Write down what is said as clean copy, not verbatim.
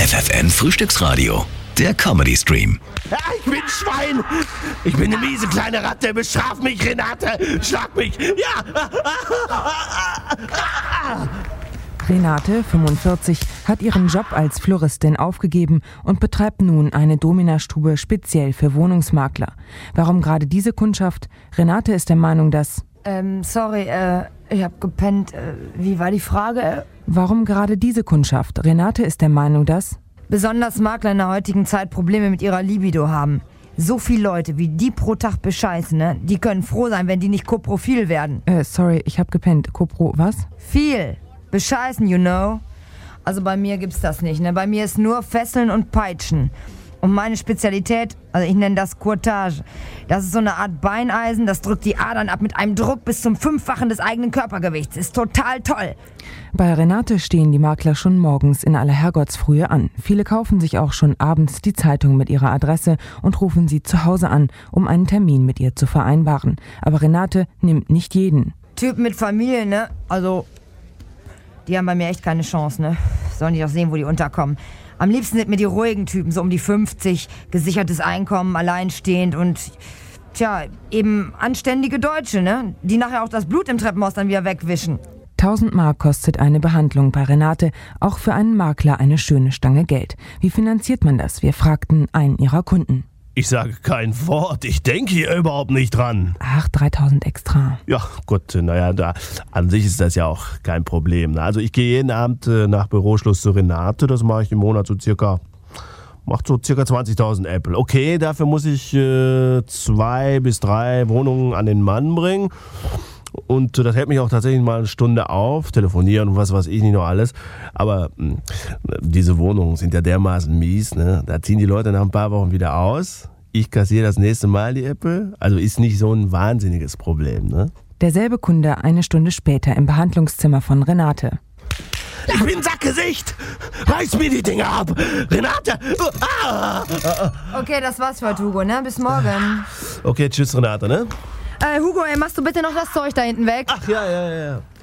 FFN Frühstücksradio, der Comedy-Stream. Ja, ich bin ein Schwein. Ich bin eine miese kleine Ratte. Bestraf mich, Renate. Schlag mich. Ja. Renate, 45, hat ihren Job als Floristin aufgegeben und betreibt nun eine Domina-Stube speziell für Wohnungsmakler. Warum gerade diese Kundschaft? Renate ist der Meinung, dass... Sorry, ich hab gepennt. Wie war die Frage? Warum gerade diese Kundschaft? Renate ist der Meinung, dass... Besonders Makler in der heutigen Zeit Probleme mit ihrer Libido haben. So viele Leute, wie die pro Tag bescheißen, ne? Die können froh sein, wenn die nicht Koprofil werden. Sorry, ich hab gepennt. Kopro, was? Viel. Bescheißen, you know? Also bei mir gibt's das nicht, ne? Bei mir ist nur Fesseln und Peitschen. Und meine Spezialität, also ich nenne das Courtage. Das ist so eine Art Beineisen, das drückt die Adern ab mit einem Druck bis zum 5-fachen des eigenen Körpergewichts. Ist total toll. Bei Renate stehen die Makler schon morgens in aller Herrgottsfrühe an. Viele kaufen sich auch schon abends die Zeitung mit ihrer Adresse und rufen sie zu Hause an, um einen Termin mit ihr zu vereinbaren. Aber Renate nimmt nicht jeden. Typen mit Familie, ne? Also, die haben bei mir echt keine Chance, ne? Sollen die doch sehen, wo die unterkommen. Am liebsten sind mir die ruhigen Typen, so um die 50, gesichertes Einkommen, alleinstehend und, eben anständige Deutsche, ne? Die nachher auch das Blut im Treppenhaus dann wieder wegwischen. 1000 Mark kostet eine Behandlung bei Renate, auch für einen Makler eine schöne Stange Geld. Wie finanziert man das? Wir fragten einen ihrer Kunden. Ich sage kein Wort. Ich denke hier überhaupt nicht dran. Ach, 3000 extra. Ja, gut, an sich ist das ja auch kein Problem. Ne? Also ich gehe jeden Abend nach Büroschluss zu Renate. Das mache ich im Monat macht so circa 20.000 Apple. Okay, dafür muss ich 2 bis 3 Wohnungen an den Mann bringen. Und das hält mich auch tatsächlich mal eine Stunde auf, telefonieren und was weiß ich nicht noch alles. Aber diese Wohnungen sind ja dermaßen mies, ne? Da ziehen die Leute nach ein paar Wochen wieder aus. Ich kassiere das nächste Mal die Äpfel. Also ist nicht so ein wahnsinniges Problem, ne? Derselbe Kunde eine Stunde später im Behandlungszimmer von Renate. Ich bin Sackgesicht! Reiß mir die Dinger ab! Renate! Okay, das war's für heute, Hugo, ne? Bis morgen. Okay, tschüss Renate, ne? Hugo, machst du bitte noch das Zeug da hinten weg? Ach ja.